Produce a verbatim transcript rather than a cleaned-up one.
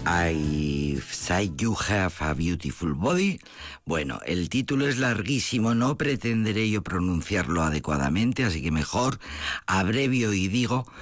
I say you have a beautiful body. Bueno, el título es larguísimo, no pretenderé yo pronunciarlo adecuadamente, así que mejor abrevio y digo